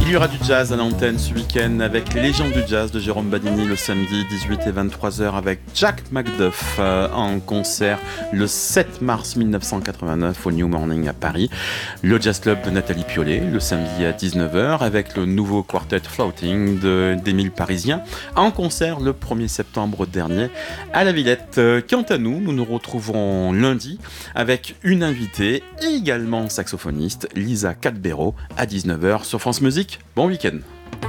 Il y aura du jazz à l'antenne ce week-end avec les légendes du jazz de Jérôme Badini le samedi 18 et 23h avec Jack McDuff en concert le 7 mars 1989 au New Morning à Paris. Le Jazz Club de Nathalie Piollet le samedi à 19h avec le nouveau quartet Floating d'Émile Parisien en concert le 1er septembre dernier à la Villette. Quant à nous, nous nous retrouverons lundi avec une invitée également saxophoniste, Lisa Cadbero à 19h sur France Musique. Bon week-end.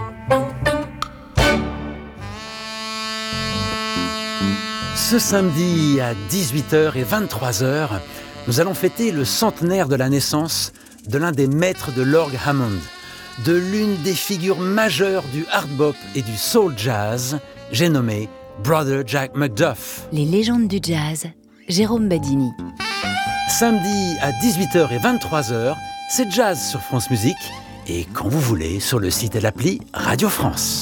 Ce samedi à 18h et 23h, nous allons fêter le centenaire de la naissance de l'un des maîtres de l'orgue Hammond, de l'une des figures majeures du hard bop et du soul jazz, j'ai nommé Brother Jack McDuff. Les légendes du jazz, Jérôme Badini. Samedi à 18h et 23h, c'est jazz sur France Musique. Et quand vous voulez, sur le site et l'appli Radio France.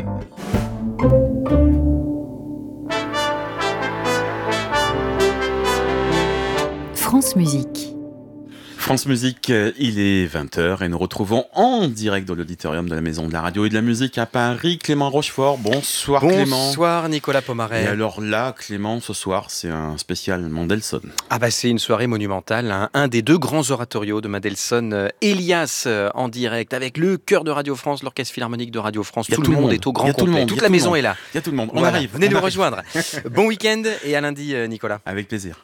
France Musique. France Musique, il est 20h et nous retrouvons en direct dans l'auditorium de la Maison de la Radio et de la Musique à Paris, Clément Rochefort. Bonsoir Clément. Bonsoir Nicolas Pomaret. Et alors là, Clément, ce soir, c'est un spécial Mendelssohn. Ah bah c'est une soirée monumentale, hein. Un des deux grands oratorios de Mendelssohn, Elias en direct, avec le chœur de Radio France, l'Orchestre Philharmonique de Radio France. Tout le monde est au grand complet. Toute la maison est là. Il y a tout le monde. On arrive. Venez nous rejoindre. Bon week-end et à lundi Nicolas. Avec plaisir.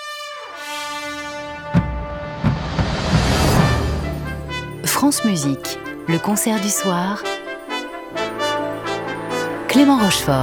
France Musique, le concert du soir. Clément Rochefort.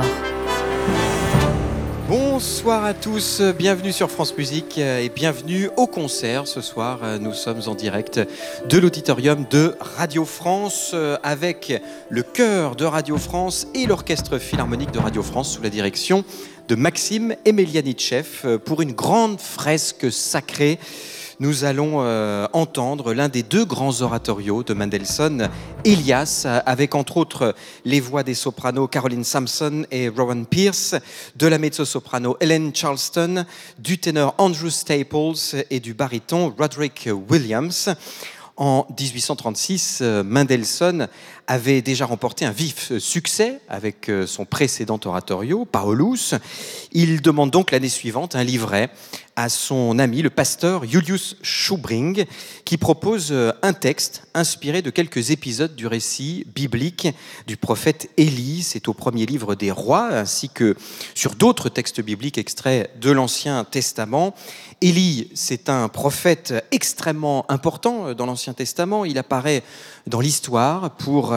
Bonsoir à tous, bienvenue sur France Musique et bienvenue au concert. Ce soir, nous sommes en direct de l'auditorium de Radio France avec le chœur de Radio France et l'Orchestre Philharmonique de Radio France sous la direction de Maxime Emelianitchev pour une grande fresque sacrée. Nous allons entendre l'un des deux grands oratorios de Mendelssohn, Elias, avec entre autres les voix des sopranos Caroline Sampson et Rowan Pierce, de la mezzo-soprano Ellen Charleston, du ténor Andrew Staples et du baryton Roderick Williams. En 1836, Mendelssohn avait déjà remporté un vif succès avec son précédent oratorio, Paulus. Il demande donc l'année suivante un livret à son ami, le pasteur Julius Schubring, qui propose un texte inspiré de quelques épisodes du récit biblique du prophète Élie. C'est au premier livre des rois, ainsi que sur d'autres textes bibliques extraits de l'Ancien Testament. Élie, c'est un prophète extrêmement important dans l'Ancien Testament. Il apparaît dans l'histoire pour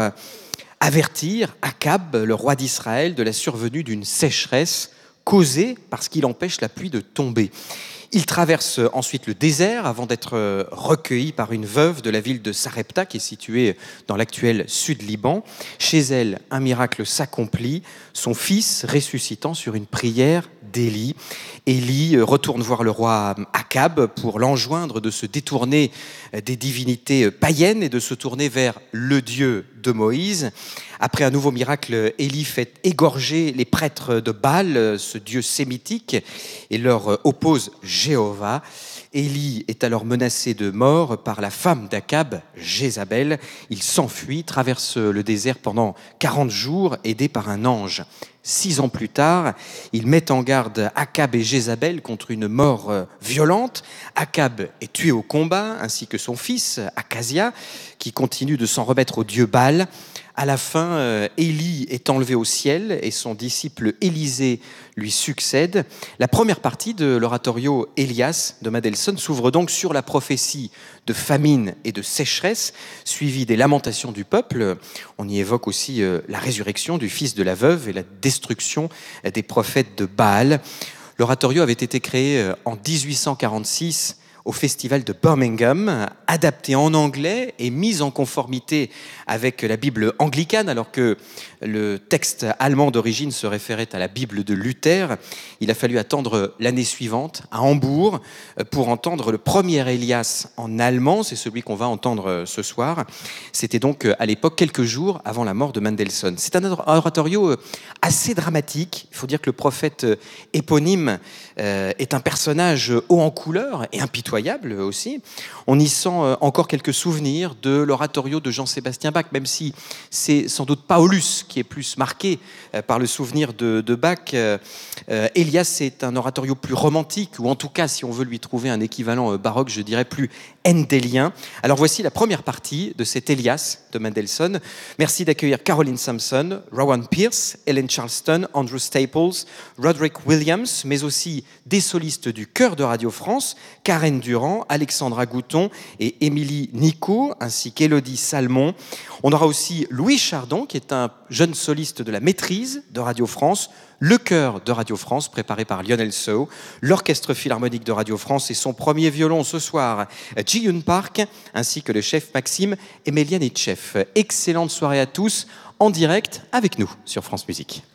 avertir Akab, le roi d'Israël, de la survenue d'une sécheresse causée parce qu'il empêche la pluie de tomber. Il traverse ensuite le désert avant d'être recueilli par une veuve de la ville de Sarepta, qui est située dans l'actuel Sud-Liban. Chez elle, un miracle s'accomplit, son fils ressuscitant sur une prière d'Élie. Élie retourne voir le roi Akab pour l'enjoindre de se détourner des divinités païennes et de se tourner vers le Dieu de Moïse. Après un nouveau miracle, Élie fait égorger les prêtres de Baal, ce dieu sémitique, et leur oppose Jéhovah. Élie est alors menacé de mort par la femme d'Akab, Jézabel. Il s'enfuit, traverse le désert pendant 40 jours, aidé par un ange. 6 ans plus tard, il met en garde Akab et Jézabel contre une mort violente. Akab est tué au combat, ainsi que son fils, Akazia, qui continue de s'en remettre au dieu Baal. À la fin, Élie est enlevé au ciel et son disciple Élisée lui succède. La première partie de l'oratorio Elias de Mendelssohn s'ouvre donc sur la prophétie de famine et de sécheresse, suivie des lamentations du peuple. On y évoque aussi la résurrection du fils de la veuve et la destruction des prophètes de Baal. L'oratorio avait été créé en 1846 au festival de Birmingham, adapté en anglais et mis en conformité avec la Bible anglicane, alors que le texte allemand d'origine se référait à la Bible de Luther. Il a fallu attendre l'année suivante, à Hambourg, pour entendre le premier Elias en allemand. C'est celui qu'on va entendre ce soir. C'était donc à l'époque quelques jours avant la mort de Mendelssohn. C'est un oratorio assez dramatique. Il faut dire que le prophète éponyme est un personnage haut en couleur et impitoyable. impitoyable aussi. On y sent encore quelques souvenirs de l'oratorio de Jean-Sébastien Bach, même si c'est sans doute Paulus qui est plus marqué par le souvenir de Bach. Hélias, c'est un oratorio plus romantique, ou en tout cas, si on veut lui trouver un équivalent baroque, je dirais plus endélien. Alors voici la première partie de cet Hélias de Mendelssohn. Merci d'accueillir Caroline Sampson, Rowan Pierce, Ellen Charleston, Andrew Staples, Roderick Williams, mais aussi des solistes du chœur de Radio France, Karen Durand, Alexandra Gouton et Émilie Nicot, ainsi qu'Élodie Salmon. On aura aussi Louis Chardon, qui est un jeune soliste de la maîtrise de Radio France, le chœur de Radio France, préparé par Lionel Sow, l'orchestre philharmonique de Radio France et son premier violon ce soir, Ji-Yoon Park, ainsi que le chef Maxime Emelianitchev. Excellente soirée à tous, en direct avec nous sur France Musique.